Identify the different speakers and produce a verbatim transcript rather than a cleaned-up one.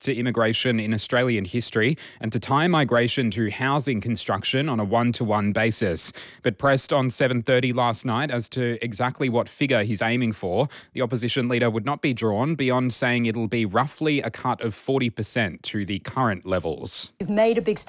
Speaker 1: to immigration in Australian history and to tie migration to housing construction on a one-to-one basis. But pressed on seven thirty last night as to exactly what figure he's aiming for, the opposition leader would not be drawn beyond saying it'll be roughly a cut of forty percent to the current levels.
Speaker 2: You've made a big